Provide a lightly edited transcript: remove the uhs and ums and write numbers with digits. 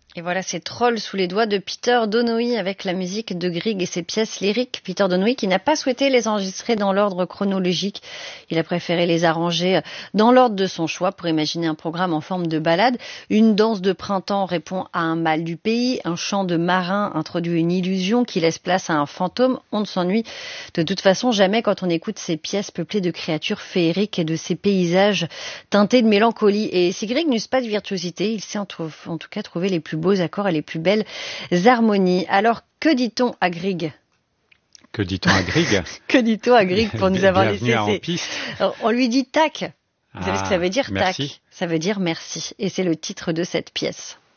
Et voilà, c'est Troll sous les doigts de Peter Donohue avec la musique de Grieg et ses pièces lyriques. Peter Donohue qui n'a pas souhaité les enregistrer dans l'ordre chronologique. Il a préféré les arranger dans l'ordre de son choix pour imaginer un programme en forme de ballade. Une danse de printemps répond à un mal du pays. Un chant de marin introduit une illusion qui laisse place à un fantôme. On ne s'ennuie de toute façon jamais quand on écoute ces pièces peuplées de créatures féeriques et de ces paysages teintés de mélancolie. Et si Grieg n'use pas de virtuosité, il sait en tout cas trouver les plus beaux accords et les plus belles harmonies. Alors, que dit-on à Grieg ? Que dit-on à Grieg ? Que dit-on à Grieg pour nous avoir laissé En piste. Alors, on lui dit tac. Vous savez ce que ça veut dire, merci. tac ? Ça veut dire merci. Et c'est le titre de cette pièce.